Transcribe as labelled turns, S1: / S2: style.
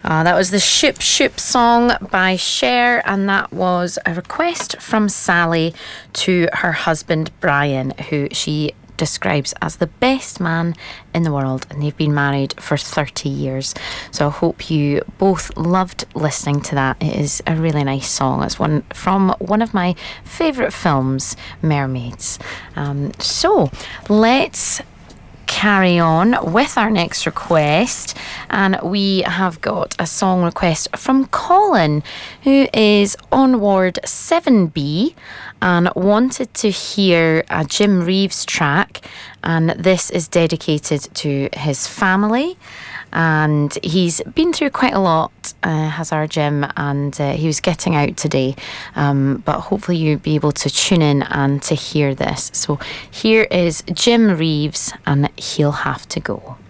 S1: That was the Shoop Shoop song by Cher, and that was a request from Sally to her husband Brian, who she describes as the best man in the world, and they've been married for 30 years. So I hope you both loved listening to that. It is a really nice song. It's one from one of my favourite films, Mermaids. So let's carry on with our next request, and we have got a song request from Colin, who is on Ward 7B and wanted to hear a Jim Reeves track, and this is dedicated to his family. And he's been through quite a lot, has our Jim, and he was getting out today, but hopefully you'll be able to tune in and to hear this. So here is Jim Reeves and He'll Have to Go.